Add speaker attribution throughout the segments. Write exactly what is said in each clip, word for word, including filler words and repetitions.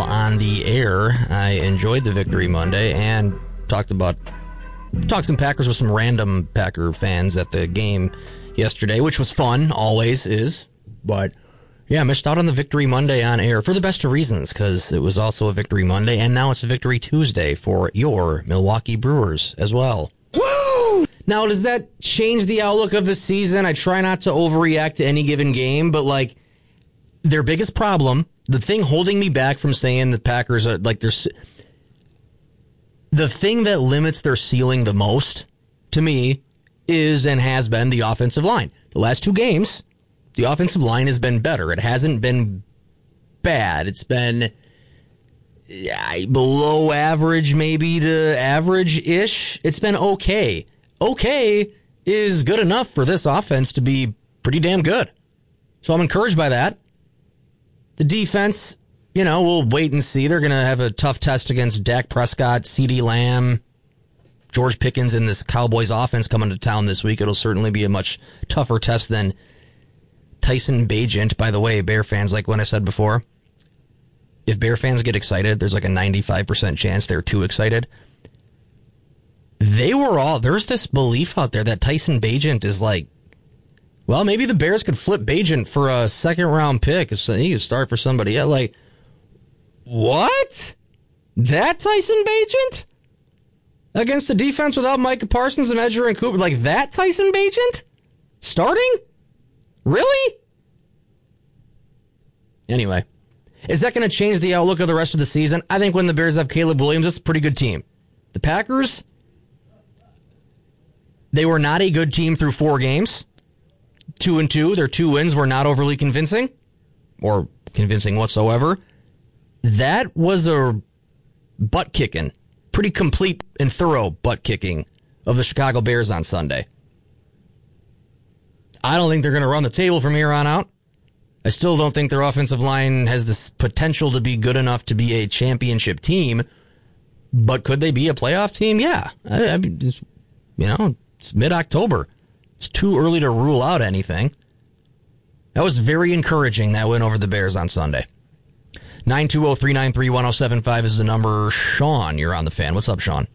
Speaker 1: on the air. I enjoyed the Victory Monday and talked about talked some Packers with some random Packer fans at the game yesterday, which was fun, always is. But yeah, missed out on the Victory Monday on air for the best of reasons, because it was also a Victory Monday, and now it's a Victory Tuesday for your Milwaukee Brewers as well. Woo! Now, does that change the outlook of the season? I try not to overreact to any given game, but like their biggest problem, the thing holding me back from saying the Packers are like they're the thing that limits their ceiling the most to me is and has been the offensive line. The last two games, the offensive line has been better. It hasn't been bad. It's been yeah, below average, maybe to average-ish. It's been okay. Okay is good enough for this offense to be pretty damn good. So I'm encouraged by that. The defense, you know, we'll wait and see. They're going to have a tough test against Dak Prescott, CeeDee Lamb, George Pickens in this Cowboys offense coming to town this week. It'll certainly be a much tougher test than Tyson Bagent. By the way, Bear fans, like when I said before, if Bear fans get excited, there's like a ninety-five percent chance they're too excited. They were all, there's this belief out there that Tyson Bagent is like, well, maybe the Bears could flip Bagent for a second round pick. So he could start for somebody else. Like, what? That Tyson Bagent? Against the defense without Micah Parsons and Edgerrin Cooper? Like that Tyson Bagent? Starting? Really? Anyway, is that going to change the outlook of the rest of the season? I think when the Bears have Caleb Williams, it's a pretty good team. The Packers, they were not a good team through four games. Two and two. Their two wins were not overly convincing, or convincing whatsoever. That was a butt kicking, pretty complete and thorough butt kicking of the Chicago Bears on Sunday. I don't think they're going to run the table from here on out. I still don't think their offensive line has this potential to be good enough to be a championship team. But could they be a playoff team? Yeah. I, I mean, just, you know, it's mid-October. It's too early to rule out anything. That was very encouraging, that win over the Bears on Sunday. nine two zero, three nine three, one zero seven five is the number. Sean, you're on the Fan. What's up, Sean?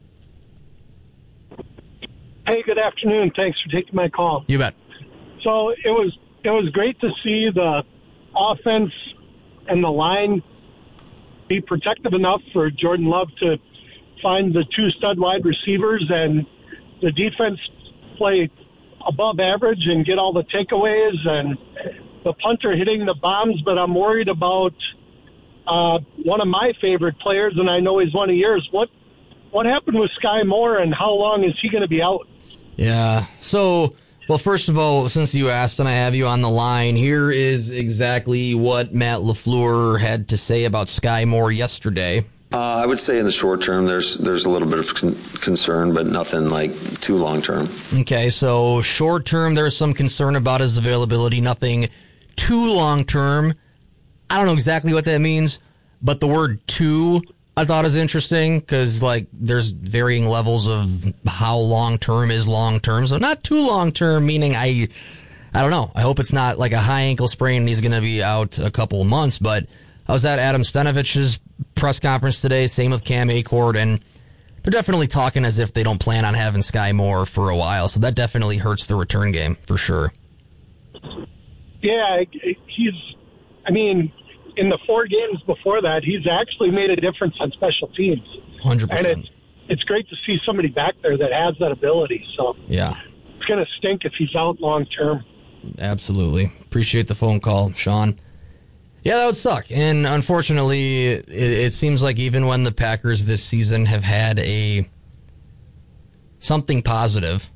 Speaker 2: Hey, good afternoon. Thanks for taking my call.
Speaker 1: You bet.
Speaker 2: So it was it was great to see the offense and the line be protective enough for Jordan Love to find the two stud wide receivers, and the defense play above average and get all the takeaways, and the punter hitting the bombs. But I'm worried about uh, one of my favorite players, and I know he's one of yours. What what happened with Sky Moore, and how long is he going to be out?
Speaker 1: Yeah, so... Well, first of all, since you asked and I have you on the line, here is exactly what Matt LaFleur had to say about Sky Moore yesterday.
Speaker 3: Uh, I would say in the short term, there's there's a little bit of con- concern, but nothing like too long term.
Speaker 1: Okay, so short term, there's some concern about his availability. Nothing too long term. I don't know exactly what that means, but the word "too" I thought is interesting because, like, there's varying levels of how long-term is long-term. So not too long-term, meaning I, I don't know. I hope it's not like a high ankle sprain and he's going to be out a couple of months. But I was at Adam Stanovich's press conference today, same with Cam Achord, and they're definitely talking as if they don't plan on having Sky Moore for a while. So that definitely hurts the return game for sure.
Speaker 2: Yeah, he's, I mean... in the four games before that, he's actually made a difference on special teams.
Speaker 1: one hundred percent.
Speaker 2: And it's, it's great to see somebody back there that has that ability. So
Speaker 1: yeah,
Speaker 2: it's going to stink if he's out long term.
Speaker 1: Absolutely. Appreciate the phone call, Sean. Yeah, that would suck. And unfortunately, it, it seems like even when the Packers this season have had a something positive,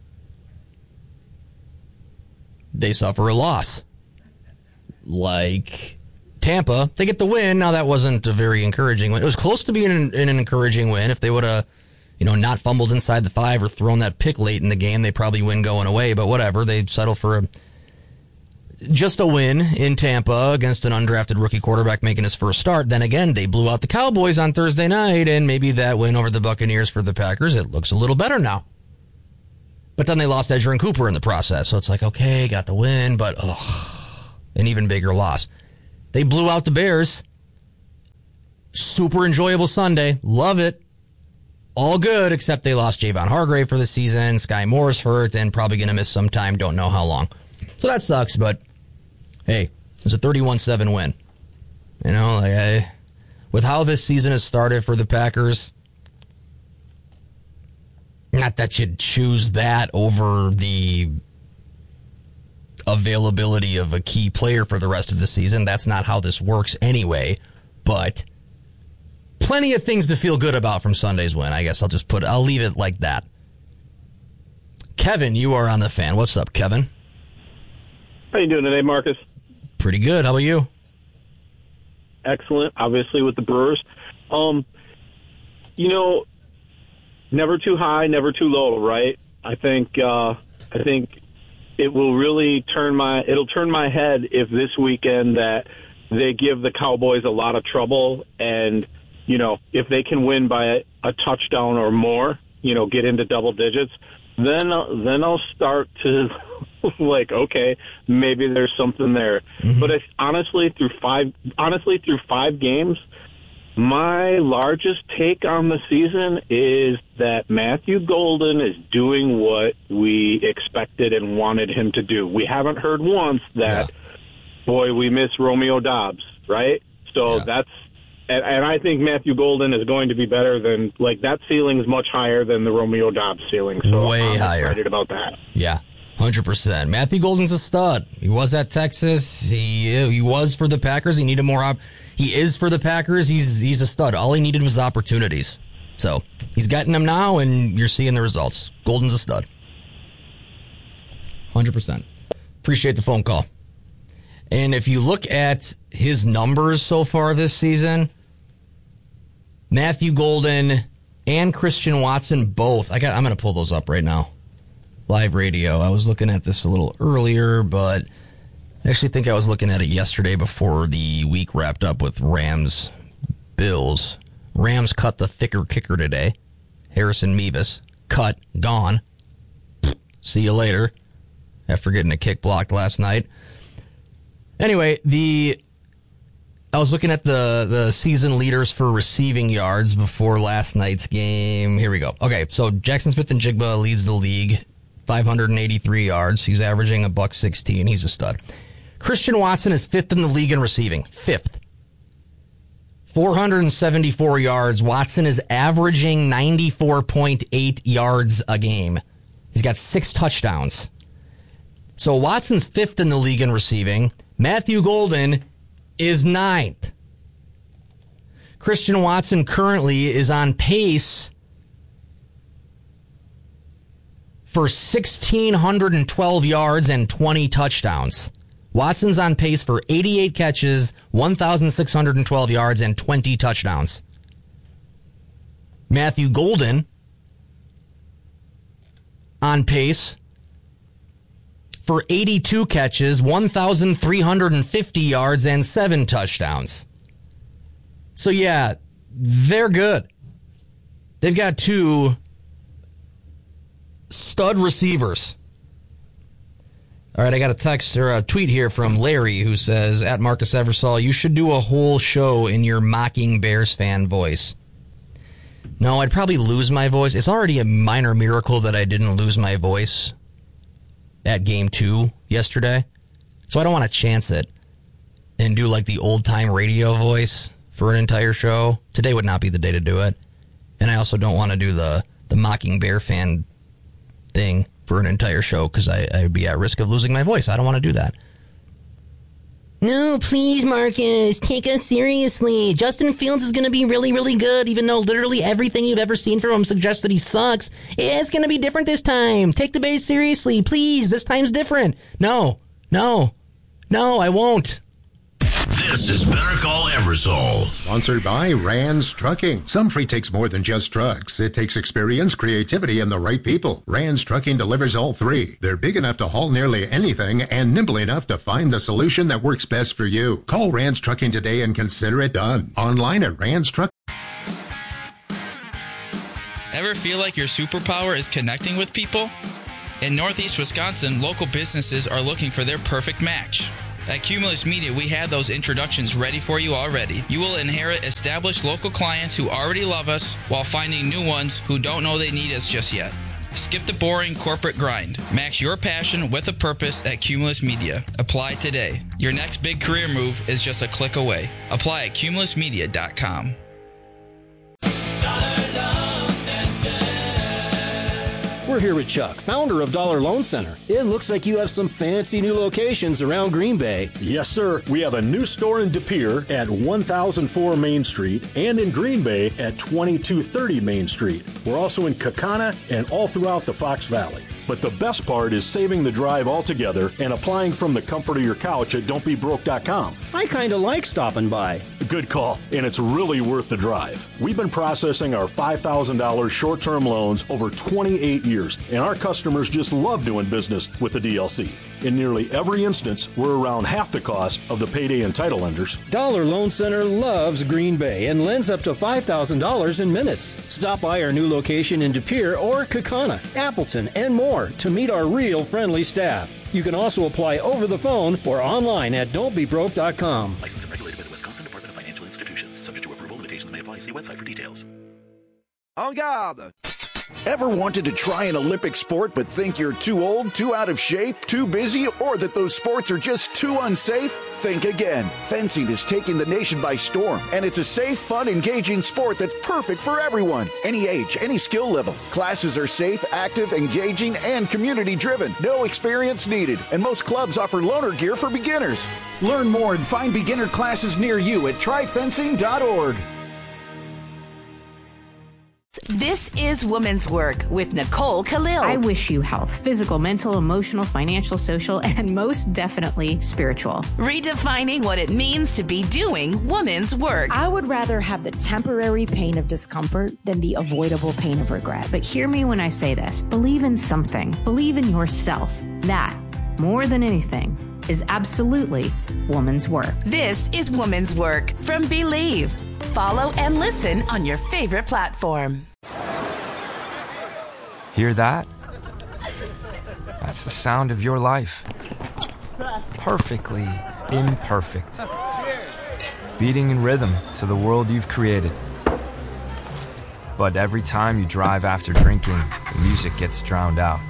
Speaker 1: they suffer a loss. Like Tampa, they get the win. Now, that wasn't a very encouraging win. It was close to being an, an encouraging win. If they would have, you know, not fumbled inside the five or thrown that pick late in the game, they probably win going away. But whatever, they settle for a, just a win in Tampa against an undrafted rookie quarterback making his first start. Then again, they blew out the Cowboys on Thursday night, and maybe that win over the Buccaneers for the Packers, it looks a little better now. But then they lost Edgerrin Cooper in the process, so it's like, okay, got the win, but ugh, an even bigger loss. They blew out the Bears. super enjoyable Sunday. Love it. All good, except they lost Javon Hargrave for the season. Sky Moore's hurt and probably going to miss some time. Don't know how long. So that sucks, but hey, it was a thirty-one seven win. You know, like I, with how this season has started for the Packers, not that you'd choose that over the availability of a key player for the rest of the season. That's not how this works anyway, but plenty of things to feel good about from Sunday's win. I guess I'll just put, I'll leave it like that. Kevin, you are on the Fan. What's up, Kevin?
Speaker 4: How you doing today, Marcus?
Speaker 1: Pretty good. How about you?
Speaker 4: Excellent, obviously, with the Brewers. Um, you know, never too high, never too low, right? I think uh, I think it will really turn my it'll turn my head if this weekend that they give the Cowboys a lot of trouble, and you know, if they can win by a, a touchdown or more, you know, get into double digits, then uh, then I'll start to like, okay, maybe there's something there. Mm-hmm. But it's, honestly, through five honestly through five games, my largest take on the season is that Matthew Golden is doing what we expected and wanted him to do. We haven't heard once that, yeah. boy, we miss Romeo Doubs, right? So yeah. that's and, and I think Matthew Golden is going to be better than, like, that ceiling is much higher than the Romeo Doubs ceiling. So
Speaker 1: way
Speaker 4: I'm
Speaker 1: higher.
Speaker 4: excited about that.
Speaker 1: Yeah. one hundred percent. Matthew Golden's a stud. He was at Texas. He he was for the Packers. He needed more op- He is for the Packers. He's he's a stud. All he needed was opportunities. So he's getting them now, and you're seeing the results. Golden's a stud. one hundred percent. Appreciate the phone call. And if you look at his numbers so far this season, Matthew Golden and Christian Watson both. I got. I'm going to pull those up right now. Live radio. I was looking at this a little earlier, but I actually think I was looking at it yesterday before the week wrapped up with Rams Bills. Rams cut the thicker kicker today. Harrison Mevis. Cut. Gone. See you later. After getting a kick blocked last night. Anyway, the I was looking at the, the season leaders for receiving yards before last night's game. Here we go. Okay, so Jackson Smith-Njigba leads the league. five hundred eighty-three yards. He's averaging a buck sixteen. He's a stud. Christian Watson is fifth in the league in receiving. Fifth. four hundred seventy-four yards. Watson is averaging ninety-four point eight yards a game. He's got six touchdowns. So Watson's fifth in the league in receiving. Matthew Golden is ninth. Christian Watson currently is on pace for one thousand six hundred twelve yards and twenty touchdowns. Watson's on pace for eighty-eight catches, one thousand six hundred twelve yards, and twenty touchdowns. Matthew Golden on pace for eighty-two catches, one thousand three hundred fifty yards, and seven touchdowns. So yeah, they're good. They've got two stud receivers. All right, I got a text or a tweet here from Larry who says, at Marcus Eversole, you should do a whole show in your mocking Bears fan voice. No, I'd probably lose my voice. It's already a minor miracle that I didn't lose my voice at game two yesterday. So I don't want to chance it and do like the old-time radio voice for an entire show. Today would not be the day to do it. And I also don't want to do the, the mocking Bear fan thing for an entire show because I'd be at risk of losing my voice. I don't want to do that. No, please, Marcus, take us seriously. Justin Fields is going to be really, really good, even though literally everything you've ever seen from him suggests that he sucks. It's going to be different this time. Take the Bears seriously, please. This time's different. No, no, no, I won't.
Speaker 5: This is Better Call Eversole.
Speaker 6: Sponsored by Rands Trucking. Some freight takes more than just trucks. It takes experience, creativity, and the right people. Rands Trucking delivers all three. They're big enough to haul nearly anything and nimble enough to find the solution that works best for you. Call Rands Trucking today and consider it done. Online at Rands Trucking.
Speaker 7: Ever feel like your superpower is connecting with people? In Northeast Wisconsin, local businesses are looking for their perfect match. At Cumulus Media, we have those introductions ready for you already. You will inherit established local clients who already love us while finding new ones who don't know they need us just yet. Skip the boring corporate grind. Match your passion with a purpose at Cumulus Media. Apply today. Your next big career move is just a click away. Apply at cumulus media dot com.
Speaker 8: We're here with Chuck, founder of Dollar Loan Center. It looks like you have some fancy new locations around Green Bay.
Speaker 9: Yes, sir. We have a new store in De Pere at one thousand four Main Street and in Green Bay at twenty-two thirty Main Street. We're also in Kaukauna and all throughout the Fox Valley. But the best part is saving the drive altogether and applying from the comfort of your couch at don't be broke dot com.
Speaker 8: I kind of like stopping by.
Speaker 9: Good call, and it's really worth the drive. We've been processing our five thousand dollars short-term loans over twenty-eight years, and our customers just love doing business with the D L C. In nearly every instance, we're around half the cost of the payday and title lenders.
Speaker 8: Dollar Loan Center loves Green Bay and lends up to five thousand dollars in minutes. Stop by our new location in De Pere or Kaukauna, Appleton, and more to meet our real friendly staff. You can also apply over the phone or online at don't be broke dot com.
Speaker 10: Licensed and regulated by the Wisconsin Department of Financial Institutions. Subject to approval, limitations may apply. See website for details.
Speaker 11: En garde! Ever wanted to try an Olympic sport but think you're too old, too out of shape, too busy, or that those sports are just too unsafe? Think again. Fencing is taking the nation by storm, and it's a safe, fun, engaging sport that's perfect for everyone. Any age, any skill level. Classes are safe, active, engaging, and community-driven. No experience needed, and most clubs offer loaner gear for beginners. Learn more and find beginner classes near you at try fencing dot org.
Speaker 12: This is Woman's Work with Nicole Khalil.
Speaker 13: I wish you health, physical, mental, emotional, financial, social, and most definitely spiritual.
Speaker 12: Redefining what it means to be doing woman's work.
Speaker 14: I would rather have the temporary pain of discomfort than the avoidable pain of regret.
Speaker 13: But hear me when I say this. Believe in something. Believe in yourself. That, more than anything, is absolutely woman's work.
Speaker 12: This is Woman's Work from Believe. Follow and listen on your favorite platform.
Speaker 15: Hear that? That's the sound of your life. Perfectly imperfect. Beating in rhythm to the world you've created. But every time you drive after drinking, the music gets drowned out.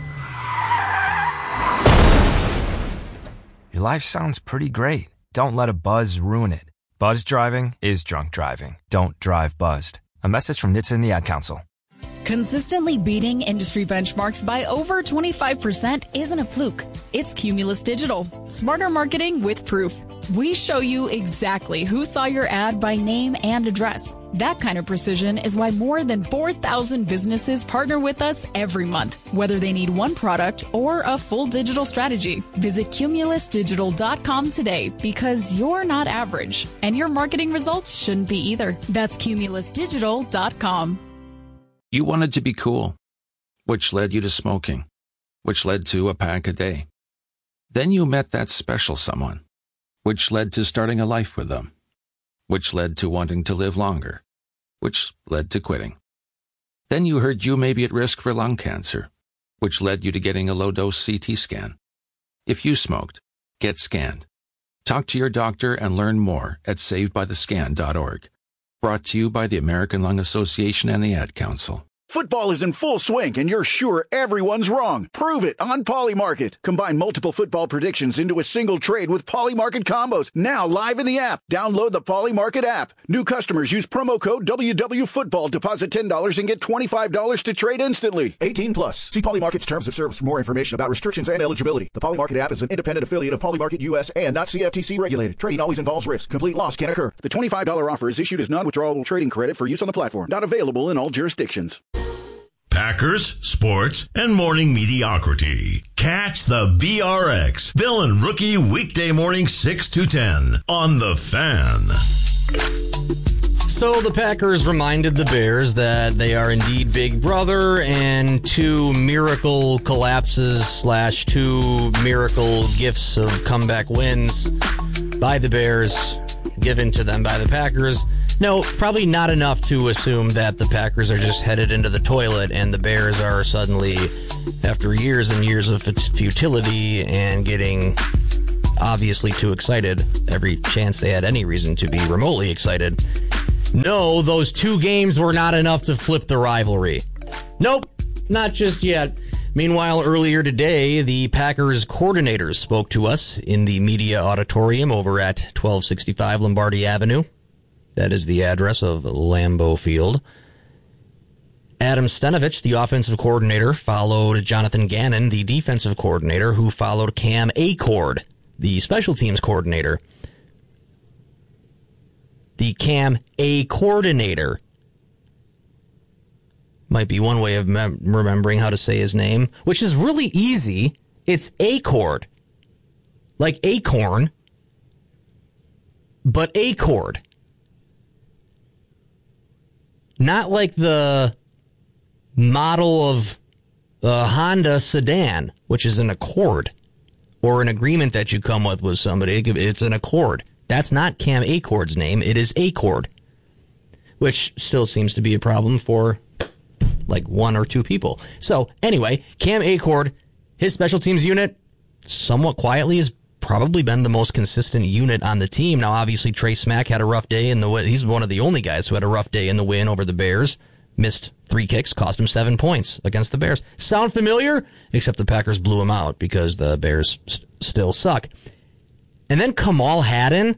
Speaker 15: Your life sounds pretty great. Don't let a buzz ruin it. Buzz driving is drunk driving. Don't drive buzzed. A message from N H T S A and the Ad Council.
Speaker 16: Consistently beating industry benchmarks by over twenty-five percent isn't a fluke. It's Cumulus Digital. Smarter marketing with proof. We show you exactly who saw your ad by name and address. That kind of precision is why more than four thousand businesses partner with us every month, whether they need one product or a full digital strategy. Visit cumulus digital dot com today because you're not average, and your marketing results shouldn't be either. That's cumulus digital dot com.
Speaker 17: You wanted to be cool, which led you to smoking, which led to a pack a day. Then you met that special someone, which led to starting a life with them, which led to wanting to live longer, which led to quitting. Then you heard you may be at risk for lung cancer, which led you to getting a low-dose C T scan. If you smoked, get scanned. Talk to your doctor and learn more at saved by the scan dot org. Brought to you by the American Lung Association and the Ad Council.
Speaker 11: Football is in full swing, and you're sure everyone's wrong. Prove it on Polymarket. Combine multiple football predictions into a single trade with Polymarket combos. Now live in the app. Download the Polymarket app. New customers use promo code W W Football. Deposit ten dollars and get twenty-five dollars to trade instantly. eighteen plus. See Polymarket's terms of service for more information about restrictions and eligibility. The Polymarket app is an independent affiliate of Polymarket U S and not C F T C regulated. Trading always involves risk. Complete loss can occur. The twenty-five dollars offer is issued as non-withdrawable trading credit for use on the platform. Not available in all jurisdictions.
Speaker 5: Packers, sports, and morning mediocrity. Catch the B R X, Villain Rookie, weekday morning six to ten on The Fan.
Speaker 1: So the Packers reminded the Bears that they are indeed Big Brother, and two miracle collapses slash two miracle gifts of comeback wins by the Bears given to them by the Packers. No, probably not enough to assume that the Packers are just headed into the toilet and the Bears are suddenly, after years and years of futility and getting obviously too excited. Every chance they had any reason to be remotely excited. No, those two games were not enough to flip the rivalry. Nope, not just yet. Meanwhile, earlier today, the Packers coordinators spoke to us in the media auditorium over at twelve sixty-five Lombardi Avenue. That is the address of Lambeau Field. Adam Stenavich, the offensive coordinator, followed Jonathan Gannon, the defensive coordinator, who followed Cam Acord, the special teams coordinator. The Cam A coordinator might be one way of mem- remembering how to say his name, which is really easy. It's Acord, like acorn, but Acord. Not like the model of the Honda sedan, which is an Accord, or an agreement that you come with with somebody. It's an Accord. That's not Cam Acord's name. It is Acord, which still seems to be a problem for like one or two people. So anyway, Cam Acord, his special teams unit, somewhat quietly, has probably been the most consistent unit on the team. Now, obviously, Trey Smack had a rough day in the win. He's one of the only guys who had a rough day in the win over the Bears. Missed three kicks, cost him seven points against the Bears. Sound familiar? Except the Packers blew him out because the Bears st- still suck. And then Kamal Haddon,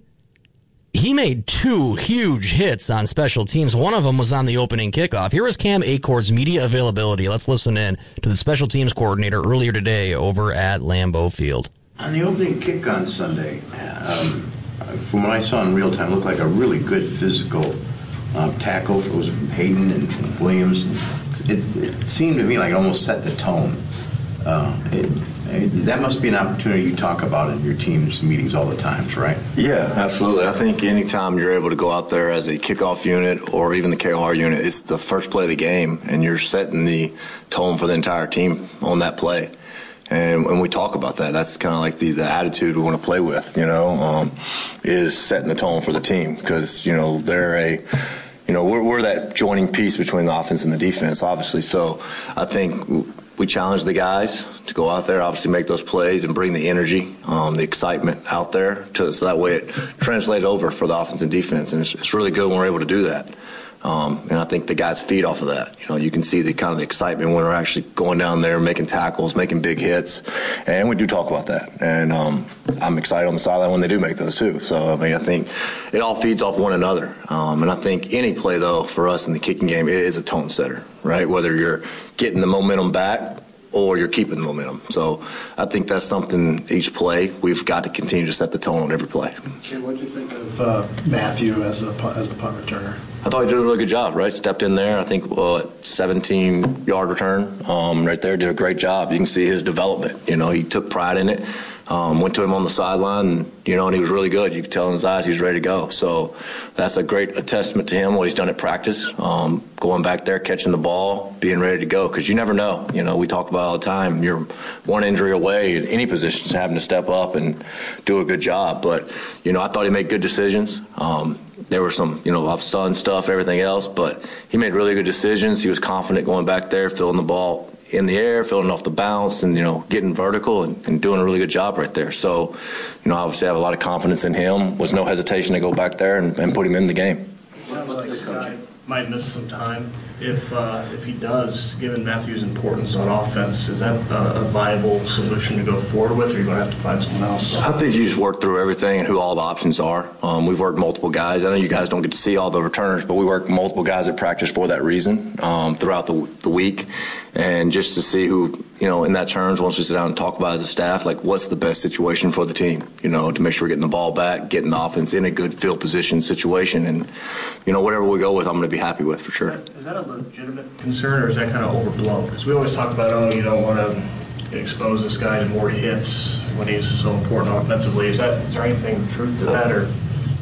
Speaker 1: he made two huge hits on special teams. One of them was on the opening kickoff. Here is Cam Acord's media availability. Let's listen in to the special teams coordinator earlier today over at Lambeau Field.
Speaker 18: On the opening kick on Sunday, um, from what I saw in real time, it looked like a really good physical um, tackle. It was from Hayden and, and Williams. It, it seemed to me like it almost set the tone. Uh, it, it, that must be an opportunity you talk about in your team's meetings all the time, right?
Speaker 19: Yeah, absolutely. I think anytime you're able to go out there as a kickoff unit or even the K O R unit, it's the first play of the game, and you're setting the tone for the entire team on that play. And when we talk about that, that's kind of like the, the attitude we want to play with, you know, um, is setting the tone for the team because, you know, they're a, you know, we're, we're that joining piece between the offense and the defense, obviously. So I think we challenge the guys to go out there, obviously make those plays and bring the energy, um, the excitement out there to, so that way it translates over for the offense and defense. And it's, it's really good when we're able to do that. Um, and I think the guys feed off of that. You know, you can see the kind of the excitement when we're actually going down there, making tackles, making big hits, and we do talk about that. And um, I'm excited on the sideline when they do make those too. So I mean, I think it all feeds off one another. Um, and I think any play though for us in the kicking game, it is a tone setter, right? Whether you're getting the momentum back or you're keeping the momentum. So I think that's something each play we've got to continue to set the tone on every play.
Speaker 20: Okay, what do you think of uh, Matthew as a as the punt returner?
Speaker 19: I thought he did a really good job, right? Stepped in there, I think, uh, seventeen-yard return um, right there. Did a great job. You can see his development. You know, he took pride in it. Um, went to him on the sideline, and, you know, and he was really good. You could tell in his eyes he was ready to go. So that's a great a testament to him, what he's done at practice, um, going back there, catching the ball, being ready to go. Because you never know. You know, we talk about all the time, you're one injury away in any position having to step up and do a good job. But, you know, I thought he made good decisions. Um, there were some, you know, off-sun stuff, everything else, but he made really good decisions. He was confident going back there, filling the ball in the air, filling off the bounce, and, you know, getting vertical and, and doing a really good job right there. So, you know, obviously I have a lot of confidence in him. Was no hesitation to go back there and, and put him in the game.
Speaker 20: It sounds like this guy might miss some time. If uh, if he does, given Matthew's importance on offense, is that a, a viable solution to go forward with, or are you going to have to find someone else?
Speaker 19: I think you just work through everything and who all the options are. Um, we've worked multiple guys. I know you guys don't get to see all the returners, but we work multiple guys at practice for that reason um, throughout the, the week. And just to see who, you know, in that terms, once we sit down and talk about as a staff, like what's the best situation for the team, you know, to make sure we're getting the ball back, getting the offense in a good field position situation. And, you know, whatever we go with, I'm going to be happy with for sure.
Speaker 20: Is that a legitimate concern, or is that kind of overblown? Because we always talk about, oh, you don't want to expose this guy to more hits when he's so important offensively. Is that is there anything truth to that, or?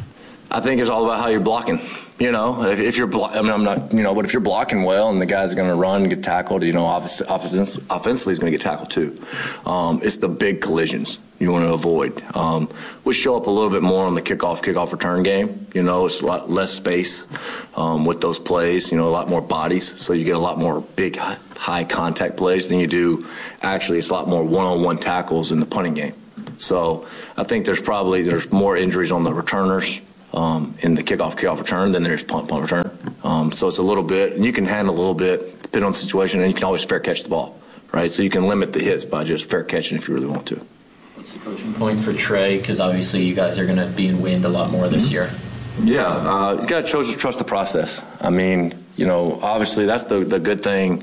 Speaker 19: I think it's all about how you're blocking. You know, if, if you're, blo- I mean, I'm not, you know, but if you're blocking well and the guy's going to run and get tackled, you know, offens- offens- offensively he's going to get tackled too. Um, it's the big collisions you want to avoid. Um, we show up a little bit more on the kickoff, kickoff return game. You know, it's a lot less space um, with those plays, you know, a lot more bodies. So you get a lot more big, high contact plays than you do. Actually, it's a lot more one-on-one tackles in the punting game. So I think there's probably there's more injuries on the returners um, in the kickoff kickoff return than there's punt punt return. Um, so it's a little bit, and you can handle a little bit depending on the situation, and you can always fair catch the ball, right? So you can limit the hits by just fair catching if you really want to.
Speaker 21: What's the coaching point for Trey? Because obviously you guys are going to be in wind a lot more this year.
Speaker 19: Yeah, uh, he's got to trust, trust the process. I mean, you know, obviously that's the the good thing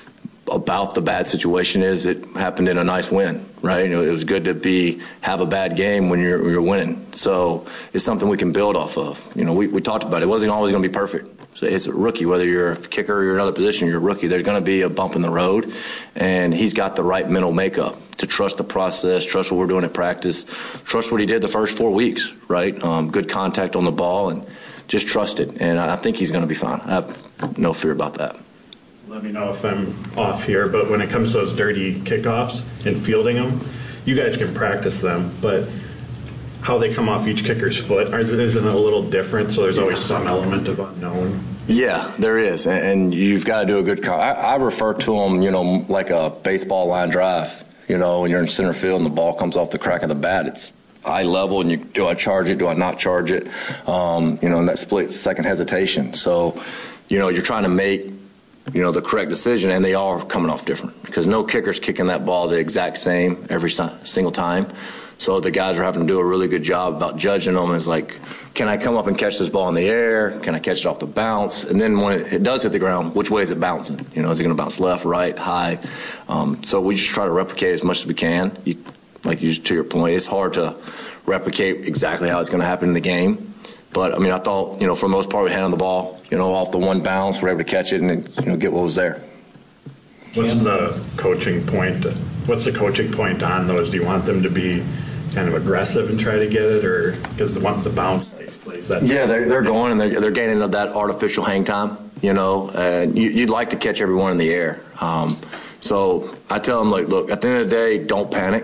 Speaker 19: about the bad situation is it happened in a nice win, right? You know, it was good to be have a bad game when you're you're winning. So it's something we can build off of. You know, we, we talked about it. It wasn't always going to be perfect. So it's a rookie, whether you're a kicker or you're another position, you're a rookie. There's going to be a bump in the road, and he's got the right mental makeup to trust the process, trust what we're doing at practice, trust what he did the first four weeks, right? Um, good contact on the ball, and just trust it. And I think he's going to be fine. I have no fear about that.
Speaker 22: Let me know if I'm off here, but when it comes to those dirty kickoffs and fielding them, you guys can practice them, but how they come off each kicker's foot, isn't it a little different? So there's always some element of unknown.
Speaker 19: Yeah, there is, and you've got to do a good call. I, I refer to them, you know, like a baseball line drive. You know, when you're in center field and the ball comes off the crack of the bat, it's eye level, and you do I charge it, do I not charge it? Um, you know, and that split second hesitation. So, you know, you're trying to make, you know, the correct decision, and they are coming off different because no kicker's kicking that ball the exact same every single time. So the guys are having to do a really good job about judging them. It's like, can I come up and catch this ball in the air? Can I catch it off the bounce? And then when it, it does hit the ground, which way is it bouncing? You know, is it going to bounce left, right, high? Um, so we just try to replicate as much as we can. You, like you, to your point, it's hard to replicate exactly how it's going to happen in the game. But, I mean, I thought, you know, for the most part, we handled the ball, you know, off the one bounce. We were able to catch it and then, you know, get what was there.
Speaker 22: What's the coaching point? What's the coaching point on those? Do you want them to be kind of aggressive and try to get it, or because once the bounce takes place, that's
Speaker 19: yeah, they're they're going and they're they're gaining that artificial hang time, you know, and you, you'd like to catch everyone in the air. Um, so I tell them, like, look, at the end of the day, don't panic,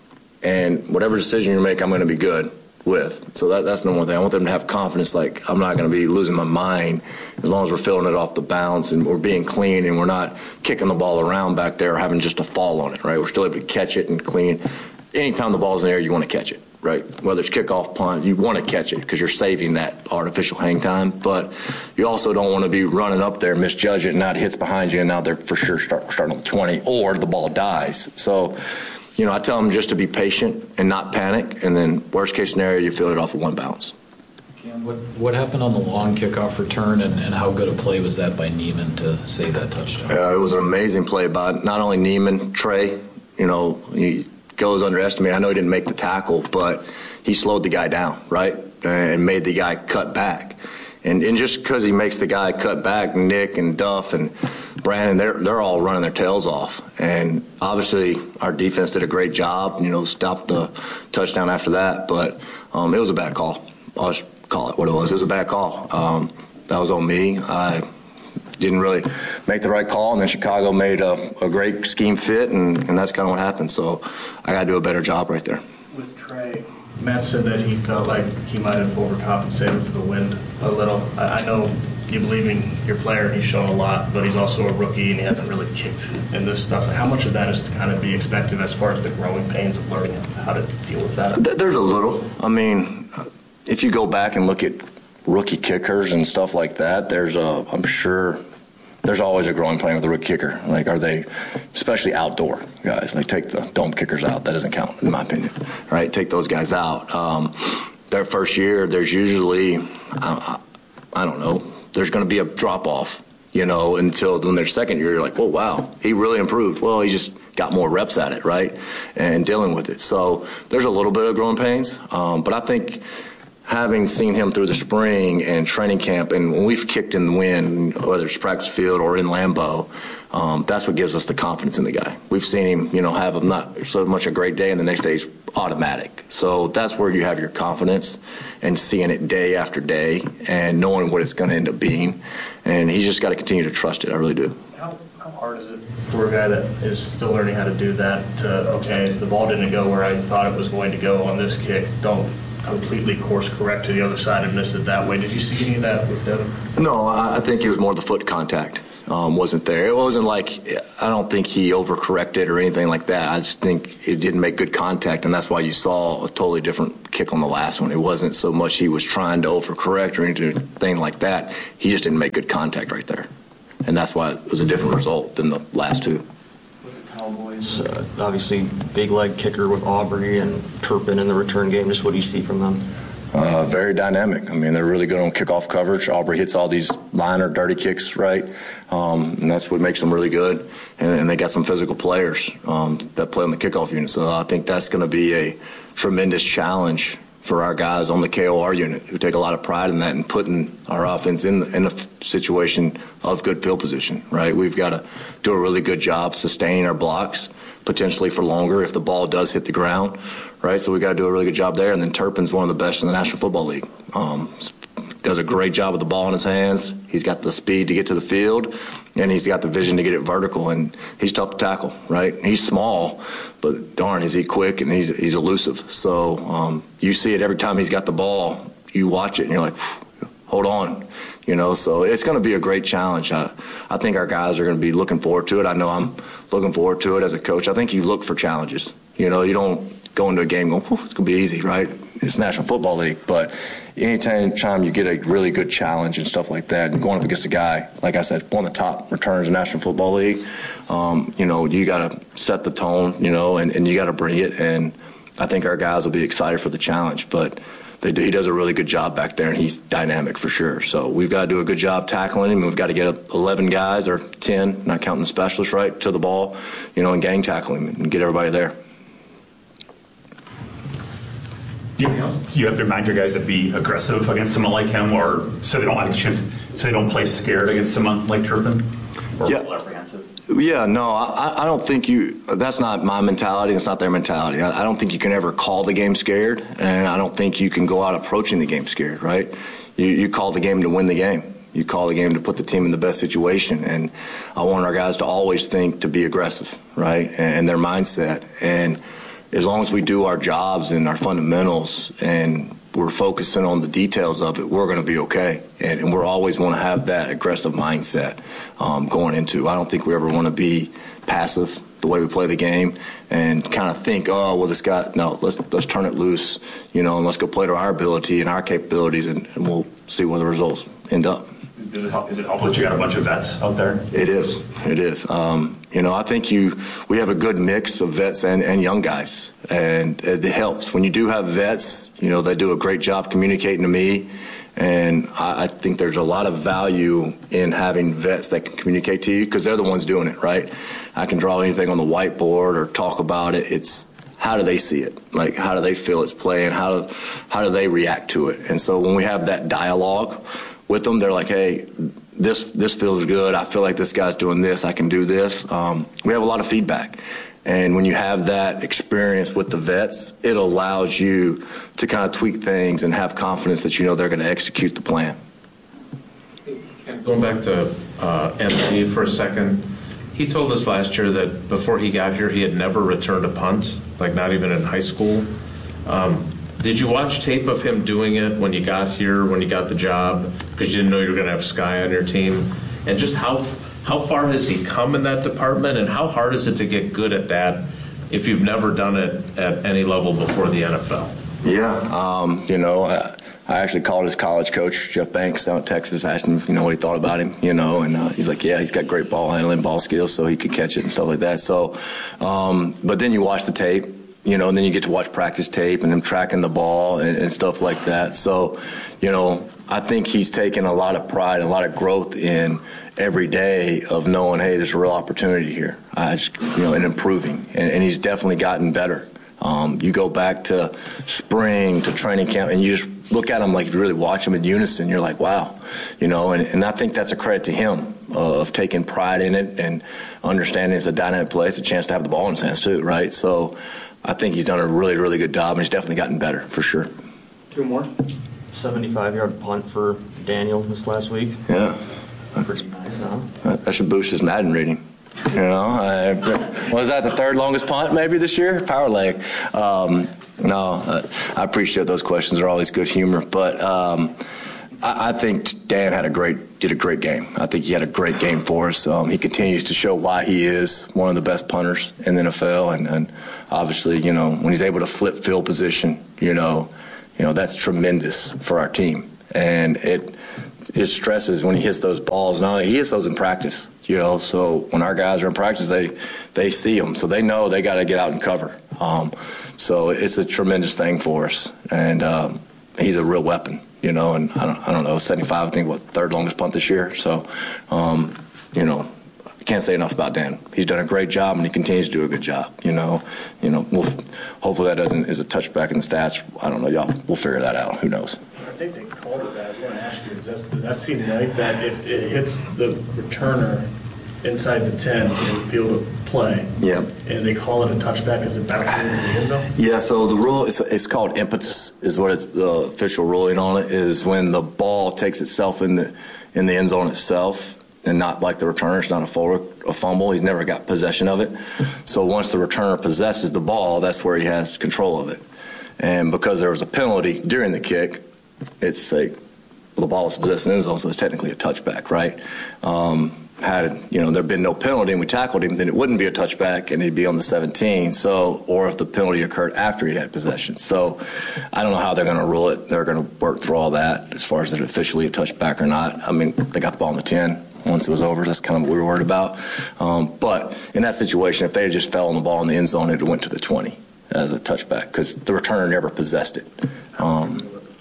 Speaker 19: and whatever decision you make, I'm going to be good with. So that, that's the one thing. I want them to have confidence, like I'm not going to be losing my mind as long as we're filling it off the bounce and we're being clean and we're not kicking the ball around back there or having just a fall on it, right? We're still able to catch it and clean. Anytime the ball's in the air, you want to catch it, right? Whether it's kickoff, punt, you want to catch it because you're saving that artificial hang time. But you also don't want to be running up there, misjudge it, and now it hits behind you, and now they're for sure start, starting on the twenty, or the ball dies. So, you know, I tell them just to be patient and not panic, and then worst case scenario, you fill it off with one bounce.
Speaker 23: Cam, what, what happened on the long kickoff return, and, and how good a play was that by Neiman to save that touchdown?
Speaker 19: Uh, it was an amazing play by not only Neiman, Trey, you know, he goes underestimated. I know he didn't make the tackle, but he slowed the guy down, right, and made the guy cut back. And, and just because he makes the guy cut back, Nick and Duff and Brandon, they're they're all running their tails off. And obviously our defense did a great job, you know, stopped the touchdown after that. But um, it was a bad call. I'll just call it what it was. It was a bad call. Um, that was on me. I didn't really make the right call, and then Chicago made a, a great scheme fit, and, and that's kind of what happened. So I got to do a better job right there.
Speaker 20: With Trey, Matt said that he felt like he might have overcompensated for the wind a little. I, I know you believe in your player, and he's shown a lot, but he's also a rookie, and he hasn't really kicked in this stuff. How much of that is to kind of be expected as far as the growing pains of learning how to deal with that?
Speaker 19: There's a little. I mean, if you go back and look at rookie kickers and stuff like that, there's a, I'm sure there's always a growing pain with a rookie kicker. Like, are they, especially outdoor guys, like take the dome kickers out. That doesn't count, in my opinion, right? Take those guys out. Um, their first year, there's usually, I, I don't know, there's going to be a drop-off, you know, until when their second year, you're like, oh, wow, he really improved. Well, he just got more reps at it, right, and dealing with it. So there's a little bit of growing pains, um, but I think having seen him through the spring and training camp, and when we've kicked in the wind, whether it's practice field or in Lambeau, um, that's what gives us the confidence in the guy. We've seen him, you know, have a not so much a great day, and the next day is automatic. So that's where you have your confidence and seeing it day after day and knowing what it's going to end up being. And he's just got to continue to trust it. I really do.
Speaker 20: How, how hard is it for a guy that is still learning how to do that to, okay, the ball didn't go where I thought it was going to go on this kick, don't completely course correct to the other side and miss it that way? Did you see any of that with him?
Speaker 19: No, I think it was more the foot contact. um, wasn't there. It wasn't like, I don't think he overcorrected or anything like that. I just think it didn't make good contact, and that's why you saw a totally different kick on the last one. It wasn't so much he was trying to overcorrect or anything like that. He just didn't make good contact right there, and that's why it was a different result than the last two.
Speaker 1: Cowboys, uh, obviously big leg kicker with Aubrey and Turpin in the return game. Just what do you see from them?
Speaker 19: Uh, very dynamic. I mean, they're really good on kickoff coverage. Aubrey hits all these line or dirty kicks, right? Um, and that's what makes them really good. And, and they got some physical players um, that play on the kickoff unit. So I think that's going to be a tremendous challenge for our guys on the K O R unit, who take a lot of pride in that and putting our offense in, in a situation of good field position, right? We've got to do a really good job sustaining our blocks, potentially for longer if the ball does hit the ground, right? So we've got to do a really good job there. And then Turpin's one of the best in the National Football League. Um, does a great job with the ball in his hands. He's got the speed to get to the field, and he's got the vision to get it vertical, and he's tough to tackle, right? He's small, but darn, is he quick, and he's he's elusive. So um, you see it every time he's got the ball. You watch it, and you're like, hold on, you know. So it's going to be a great challenge. I, I think our guys are going to be looking forward to it. I know I'm looking forward to it as a coach. I think you look for challenges. You know, you don't go into a game going, it's going to be easy, right? It's National Football League, but anytime time you get a really good challenge and stuff like that, and going up against a guy, like I said, one of the top returners in the National Football League, um, you know, you got to set the tone, you know, and, and you got to bring it. And I think our guys will be excited for the challenge, but they do, he does a really good job back there, and he's dynamic for sure. So we've got to do a good job tackling him. We've got to get eleven guys or ten, not counting the specialists, right, to the ball, you know, and gang tackle him and get everybody there.
Speaker 2: Do you, know, you have to remind your guys to be aggressive against someone like him, or so they don't have a chance, so they don't play scared against someone like Turpin, or
Speaker 19: yeah.
Speaker 2: apprehensive?
Speaker 19: Yeah, no, I, I don't think you. That's not my mentality. That's not their mentality. I, I don't think you can ever call the game scared, and I don't think you can go out approaching the game scared. Right? You, you call the game to win the game. You call the game to put the team in the best situation, and I want our guys to always think to be aggressive, right, and, and their mindset. And as long as we do our jobs and our fundamentals and we're focusing on the details of it, we're going to be okay. And, and we're always want to have that aggressive mindset um, going into. I don't think we ever want to be passive the way we play the game and kind of think, oh, well, this guy, no, let's let's turn it loose, you know, and let's go play to our ability and our capabilities, and, and we'll see where the results end up.
Speaker 2: Does it help, is it helpful that you got a bunch of vets out there?
Speaker 19: It is. It is. Um, you know, I think you we have a good mix of vets and, and young guys, and it helps. When you do have vets, you know, they do a great job communicating to me, and I, I think there's a lot of value in having vets that can communicate to you because they're the ones doing it, right? I can draw anything on the whiteboard or talk about it. It's how do they see it? Like, how do they feel it's playing? How do, how do they react to it? And so when we have that dialogue with them, they're like, hey, this this feels good. I feel like this guy's doing this. I can do this. Um, we have a lot of feedback. And when you have that experience with the vets, it allows you to kind of tweak things and have confidence that you know they're going to execute the plan.
Speaker 3: Going back to uh, M G for a second, he told us last year that before he got here, he had never returned a punt, like not even in high school. Um, Did you watch tape of him doing it when you got here, when you got the job, because you didn't know you were going to have Sky on your team? And just how how far has he come in that department, and how hard is it to get good at that if you've never done it at any level before the N F L?
Speaker 19: Yeah, um, you know, I, I actually called his college coach, Jeff Banks, down in Texas, asked him, you know, what he thought about him, you know, and uh, he's like, yeah, he's got great ball handling, ball skills, so he could catch it and stuff like that. So, um, but then you watch the tape. You know, and then you get to watch practice tape and him tracking the ball and, and stuff like that. So, you know, I think he's taken a lot of pride and a lot of growth in every day of knowing, hey, there's a real opportunity here. I just, you know, and improving. And, and he's definitely gotten better. Um, you go back to spring, to training camp, and you just look at him like if you really watch him in unison, you're like, wow. You know, and, and I think that's a credit to him uh, of taking pride in it and understanding it's a dynamic play. It's a chance to have the ball in his hands too, right? So I think he's done a really, really good job, and he's definitely gotten better, for sure.
Speaker 1: Two more. seventy-five-yard punt for Daniel this last week.
Speaker 19: Yeah.
Speaker 1: Pretty nice, huh?
Speaker 19: That, that should boost his Madden rating. You know, I, was that the third longest punt maybe this year? Power leg. Um, no, uh, I appreciate those questions. They're always good humor. But, um, I, I think Dan had a great did a great game. I think he had a great game for us. Um, he continues to show why he is one of the best punters in the N F L, and, and obviously, you know, when he's able to flip field position, you know, you know that's tremendous for our team. And it it stresses when he hits those balls. Now he hits those in practice, you know. So when our guys are in practice, they they see them, so they know they got to get out and cover. Um, so it's a tremendous thing for us, and um, he's a real weapon. You know, and I don't, I don't know, seventy-five, I think, what, third longest punt this year. So, um, you know, I can't say enough about Dan. He's done a great job, and he continues to do a good job. You know, you know, we'll, hopefully that doesn't is a touchback in the stats. I don't know, y'all. We'll figure that out. Who knows?
Speaker 20: I think they called it that. I was going to ask you, does that, does that seem like that if it hits the returner inside the ten in the field of play,
Speaker 19: yeah,
Speaker 20: and they call it a touchback as it bouncing into the end zone?
Speaker 19: Yeah, so the rule is it's called impetus is what it's the official ruling on it is when the ball takes itself in the in the end zone itself and not like the returner. It's not a, full, a fumble. He's never got possession of it. So once the returner possesses the ball, that's where he has control of it. And because there was a penalty during the kick, it's like well, the ball was possessed in the end zone, so it's technically a touchback, right? Um, Had you know there been no penalty and we tackled him, then it wouldn't be a touchback and he'd be on the seventeen. So, or if the penalty occurred after he'd had possession. So, I don't know how they're going to rule it. They're going to work through all that as far as it officially a touchback or not. I mean, they got the ball on the ten once it was over. That's kind of what we were worried about. Um, but in that situation, if they had just fell on the ball in the end zone, it went to the twenty as a touchback because the returner never possessed it. Um,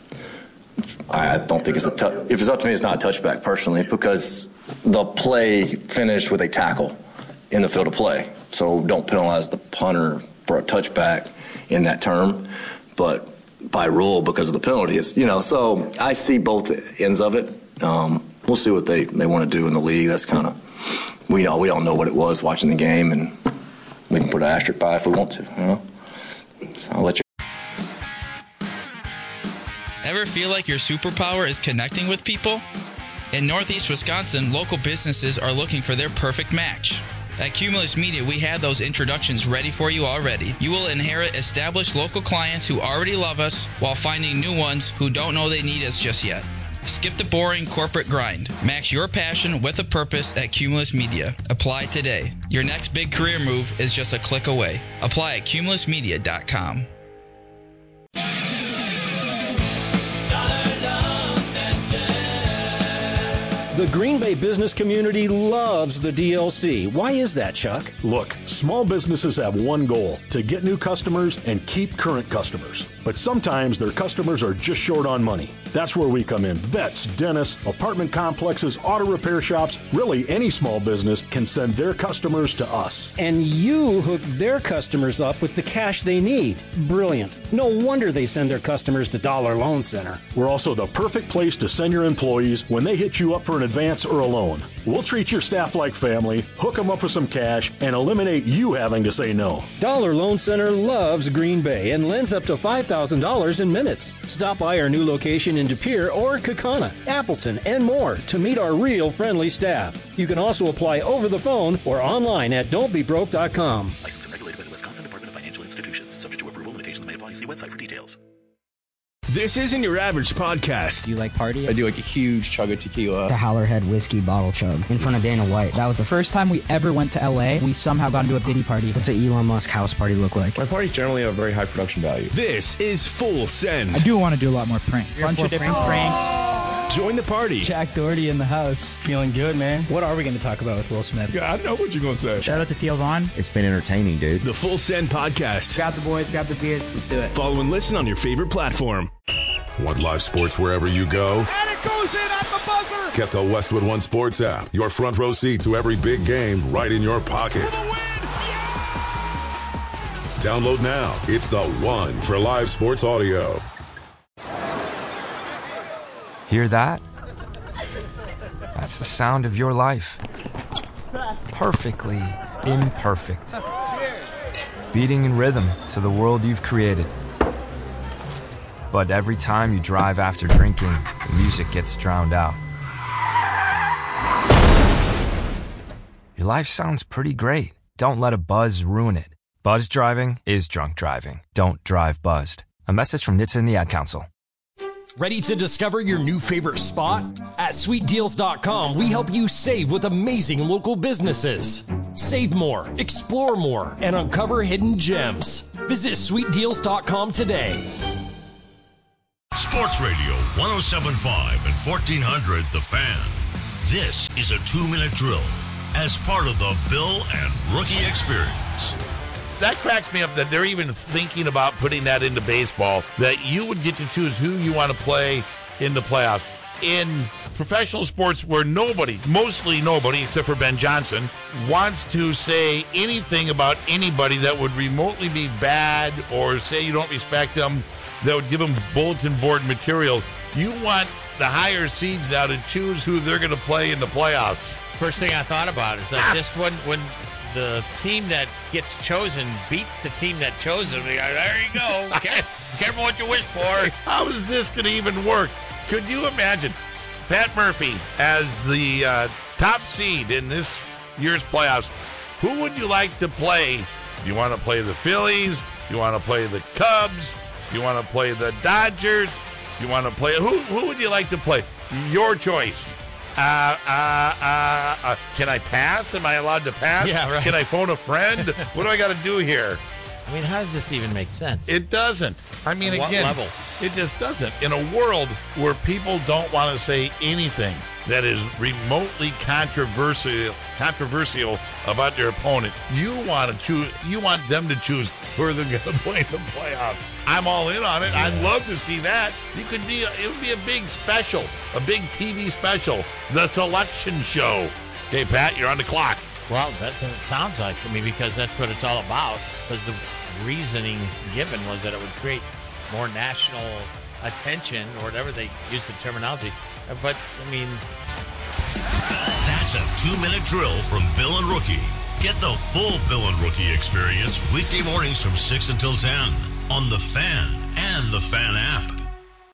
Speaker 19: I don't think it's a touch. If it's up to me, it's not a touchback personally because the play finished with a tackle in the field of play. So don't penalize the punter for a touchback in that term. But by rule, because of the penalty, it's, you know, so I see both ends of it. Um, we'll see what they, they want to do in the league. That's kind of, we all, we all know what it was watching the game, and we can put an asterisk by if we want to, you know. So I'll let you.
Speaker 4: Ever feel like your superpower is connecting with people? In Northeast Wisconsin, local businesses are looking for their perfect match. At Cumulus Media, we have those introductions ready for you already. You will inherit established local clients who already love us while finding new ones who don't know they need us just yet. Skip the boring corporate grind. Match your passion with a purpose at Cumulus Media. Apply today. Your next big career move is just a click away. Apply at cumulus media dot com.
Speaker 8: The Green Bay business community loves the D L C. Why is that, Chuck?
Speaker 9: Look, small businesses have one goal, to get new customers and keep current customers. But sometimes their customers are just short on money. That's where we come in. Vets, dentists, apartment complexes, auto repair shops, really any small business can send their customers to us.
Speaker 8: And you hook their customers up with the cash they need. Brilliant. No wonder they send their customers to Dollar Loan Center.
Speaker 9: We're also the perfect place to send your employees when they hit you up for an advance or a loan. We'll treat your staff like family, hook them up with some cash, and eliminate you having to say no.
Speaker 8: Dollar Loan Center loves Green Bay and lends up to five thousand dollars in minutes. Stop by our new location in De Pere or Kaukauna, Appleton, and more to meet our real friendly staff. You can also apply over the phone or online at don't be broke dot com.
Speaker 10: Licensed and regulated by the Wisconsin Department of Financial Institutions. Subject to approval, limitations may apply. See website for details.
Speaker 6: This isn't your average podcast.
Speaker 7: Do you like party?
Speaker 24: I do like a huge chug of tequila.
Speaker 7: The Howlerhead whiskey bottle chug in front of Dana White. That was the first time we ever went to L A. We somehow got into a Diddy party. What's an Elon Musk house party look like?
Speaker 24: My parties generally have very high production value.
Speaker 6: This is Full Send.
Speaker 7: I do want to do a lot more pranks. A bunch of different pranks.
Speaker 6: Join the party.
Speaker 7: Jack Doherty in the house. Feeling good, man. What are we going to talk about with Will Smith?
Speaker 24: Yeah, I know what you're going to say.
Speaker 7: Shout out to Theo Vaughn.
Speaker 24: It's been entertaining, dude.
Speaker 6: The Full Send podcast.
Speaker 7: Grab the boys, grab the beers. Let's do it.
Speaker 6: Follow and listen on your favorite platform.
Speaker 25: Want live sports wherever you go?
Speaker 26: And it goes in at the buzzer!
Speaker 25: Get the Westwood One Sports app. Your front row seat to every big game right in your pocket. Yeah! Download now. It's the one for live sports audio.
Speaker 15: Hear that? That's the sound of your life. Perfectly imperfect. Beating in rhythm to the world you've created. But every time you drive after drinking, the music gets drowned out. Your life sounds pretty great. Don't let a buzz ruin it. Buzz driving is drunk driving. Don't drive buzzed. A message from N H T S A and the Ad Council.
Speaker 11: Ready to discover your new favorite spot? At sweet deals dot com, we help you save with amazing local businesses. Save more, explore more, and uncover hidden gems. Visit sweet deals dot com today.
Speaker 5: Sports Radio one oh seven point five and fourteen hundred The Fan. This is a two-minute drill as part of the Bill and Rookie Experience.
Speaker 12: That cracks me up that they're even thinking about putting that into baseball, that you would get to choose who you want to play in the playoffs. In professional sports where nobody, mostly nobody, except for Ben Johnson, wants to say anything about anybody that would remotely be bad or say you don't respect them, that would give them bulletin board material. You want the higher seeds now to choose who they're going to play in the playoffs.
Speaker 13: First thing I thought about is that just when when the team that gets chosen beats the team that chose them, they go, there you go. Careful what you wish for.
Speaker 12: How is this going to even work? Could you imagine Pat Murphy as the uh, top seed in this year's playoffs? Who would you like to play? Do you want to play the Phillies? Do you want to play the Cubs? Do you want to play the Dodgers? Do you want to play? Who, who would you like to play? Your choice. Uh, uh, uh, uh, can I pass? Am I allowed to pass?
Speaker 13: Yeah, right.
Speaker 12: Can I phone a friend? What do I got to do here?
Speaker 13: I mean, how does this even make sense?
Speaker 12: It doesn't. I mean,
Speaker 13: At what
Speaker 12: again,
Speaker 13: level?
Speaker 12: It just doesn't. In a world where people don't want to say anything that is remotely controversial, controversial about their opponent, you want to choose. You want them to choose who they're going to play in the playoffs. I'm all in on it. Yeah. I'd love to see that. You could be. A, it would be a big special, a big T V special, the selection show. Okay, Pat, you're on the clock.
Speaker 13: Well, that, that sounds like to me, because that's what it's all about. Because the reasoning given was that it would create more national attention, or whatever they use the terminology. But, I mean...
Speaker 5: That's a two-minute drill from Bill and Rookie. Get the full Bill and Rookie experience weekday mornings from six until ten on The Fan and the Fan app.